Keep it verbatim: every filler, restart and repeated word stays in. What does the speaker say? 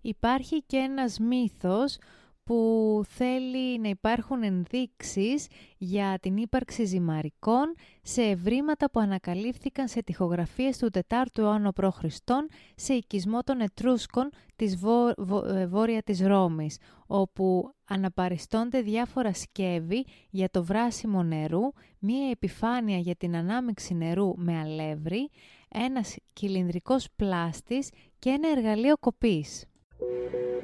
Υπάρχει και ένας μύθος που θέλει να υπάρχουν ενδείξεις για την ύπαρξη ζυμαρικών σε ευρήματα που ανακαλύφθηκαν σε τοιχογραφίες του τετάρτου αιώνα π.Χ. σε οικισμό των Ετρούσκων της βο... Βο... βόρεια της Ρώμης, όπου αναπαριστώνται διάφορα σκεύη για το βράσιμο νερού, μία επιφάνεια για την ανάμειξη νερού με αλεύρι, ένας κυλινδρικός πλάστης και ένα εργαλείο κοπής.